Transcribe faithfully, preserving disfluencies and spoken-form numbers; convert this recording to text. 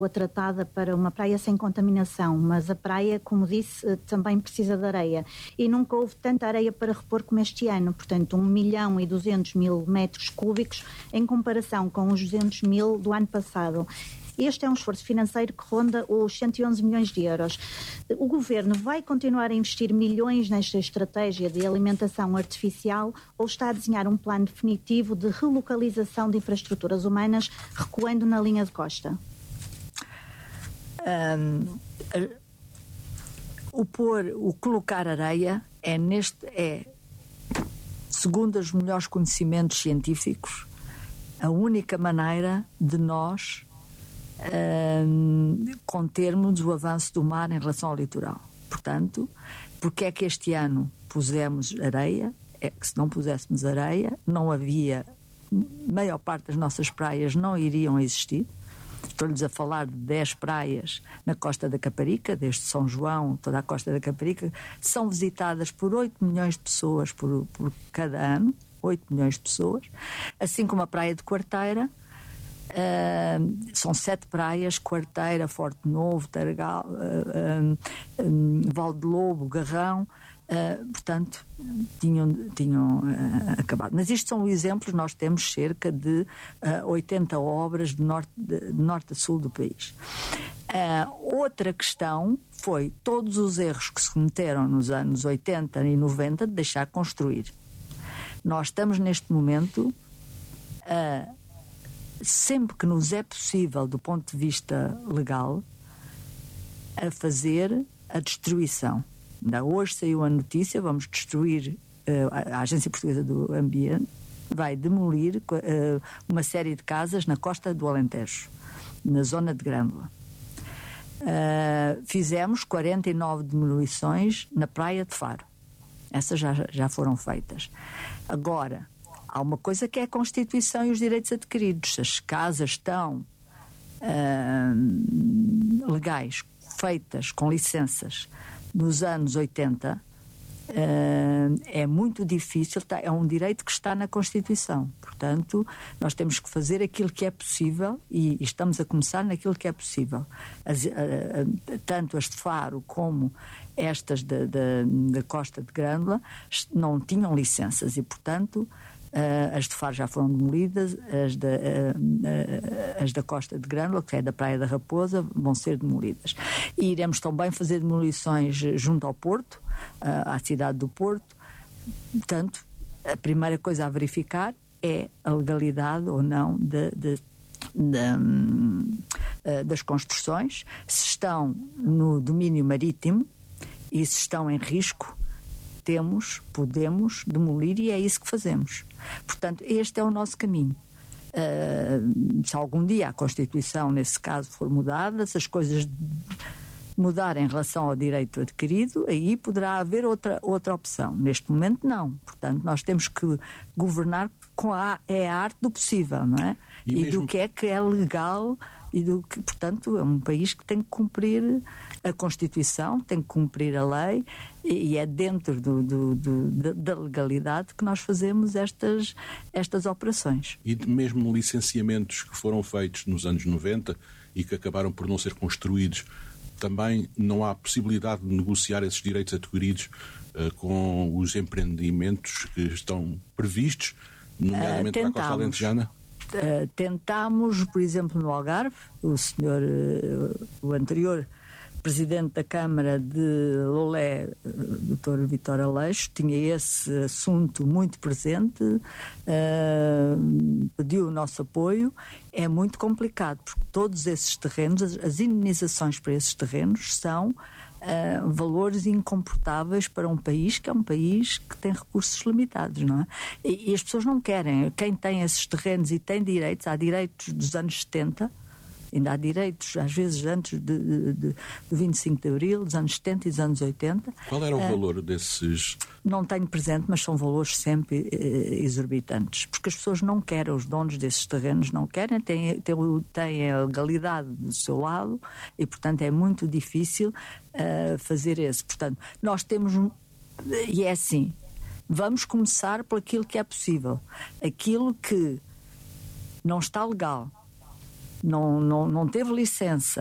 tratada para uma praia sem contaminação, mas a praia, como disse, também precisa de areia e nunca houve tanta areia para repor como este ano, portanto um milhão e duzentos mil metros cúbicos em comparação com os duzentos mil do ano passado. Este é um esforço financeiro que ronda os cento e onze milhões de euros. O Governo vai continuar a investir milhões nesta estratégia de alimentação artificial ou está a desenhar um plano definitivo de relocalização de infraestruturas humanas recuando na linha de costa? Um, o pôr, o colocar areia é neste, é, segundo os melhores conhecimentos científicos, a única maneira de nós um, contermos o avanço do mar em relação ao litoral. Portanto, porque é que este ano pusemos areia? É que se não puséssemos areia, não havia, a maior parte das nossas praias não iriam existir. Estou-lhes a falar de dez praias na costa da Caparica, desde São João, toda a costa da Caparica, são visitadas por oito milhões de pessoas por, por cada ano, oito milhões de pessoas, assim como a praia de Quarteira, uh, são sete praias, Quarteira, Forte Novo, Targal, uh, uh, um, Val de Lobo, Garrão, Uh, portanto, tinham, tinham uh, acabado. Mas isto são exemplos, nós temos cerca de uh, oitenta obras de norte, de, de norte a sul do país. Uh, outra questão foi todos os erros que se cometeram nos anos oitenta e noventa de deixar construir. Nós estamos neste momento, uh, sempre que nos é possível, do ponto de vista legal, a fazer a destruição. Ainda hoje saiu a notícia, vamos destruir, uh, a Agência Portuguesa do Ambiente vai demolir uh, uma série de casas na costa do Alentejo, na zona de Grândola. Uh, fizemos quarenta e nove demolições na praia de Faro. Essas já, já foram feitas. Agora, há uma coisa que é a Constituição e os direitos adquiridos. Se as casas estão uh, legais, feitas com licenças, nos anos oitenta, uh, é muito difícil, tá, é um direito que está na Constituição. Portanto, nós temos que fazer aquilo que é possível e, e estamos a começar naquilo que é possível. As, uh, uh, tanto as de Faro como estas da, da, da Costa de Grândola não tinham licenças e, portanto, Uh, as de Faro já foram demolidas, as da, uh, uh, as da Costa de Grândola, que é da Praia da Raposa, vão ser demolidas. E iremos também fazer demolições junto ao Porto, uh, à cidade do Porto. Portanto, a primeira coisa a verificar é a legalidade ou não de, de, de, um, uh, das construções, se estão no domínio marítimo e se estão em risco. Temos, podemos demolir e é isso que fazemos. Portanto, este é o nosso caminho. Uh, se algum dia a Constituição, nesse caso, for mudada, se as coisas mudarem em relação ao direito adquirido, aí poderá haver outra, outra opção. Neste momento, não. Portanto, nós temos que governar com a, é a arte do possível, não é? E, e mesmo... do que é que é legal e do que, portanto, é um país que tem que cumprir a Constituição, tem que cumprir a lei e, e é dentro do, do, do, da legalidade que nós fazemos estas, estas operações. E mesmo licenciamentos que foram feitos nos anos noventa e que acabaram por não ser construídos, também não há possibilidade de negociar esses direitos adquiridos uh, com os empreendimentos que estão previstos, nomeadamente uh, para a Costa Alentejana? Uh, tentámos, por exemplo, no Algarve, o senhor, uh, o anterior presidente da Câmara de Lolé, doutor Vítor Aleixo, tinha esse assunto muito presente, uh, pediu o nosso apoio. É muito complicado, porque todos esses terrenos, as, as indenizações para esses terrenos são uh, valores incomportáveis para um país que é um país que tem recursos limitados, não é? E, e as pessoas não querem. Quem tem esses terrenos e tem direitos, há direitos dos anos setenta, ainda há direitos, às vezes antes de, de, de, de vinte e cinco de Abril, dos anos setenta e dos anos oitenta. Qual era o uh, valor desses? Não tenho presente, mas são valores sempre uh, exorbitantes, porque as pessoas não querem, os donos desses terrenos não querem, têm, têm, têm a legalidade do seu lado e, portanto, é muito difícil uh, fazer esse. Portanto, nós temos, e é assim, vamos começar por aquilo que é possível. Aquilo que não está legal, não, não, não teve licença